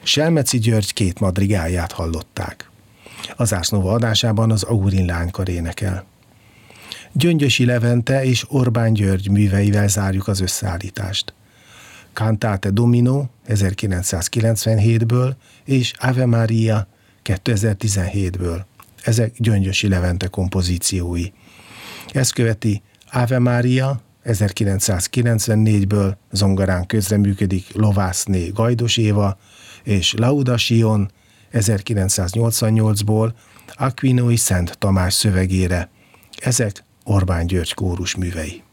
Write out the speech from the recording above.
Selmeci György 2 madrigáját hallották. Az Ars Nova adásában az Aurin lánykar énekel. Gyöngyösi Levente és Orbán György műveivel zárjuk az összeállítást. Cantate Domino 1997-ből és Ave Maria 2017-ből. Ezek Gyöngyösi Levente kompozíciói. Ezt követi Ave Maria 1994-ből, zongorán közreműködik Lovászné Gajdos Éva, és Laudación 1988-ból Aquinói Szent Tamás szövegére. Ezek Orbán György kórus művei.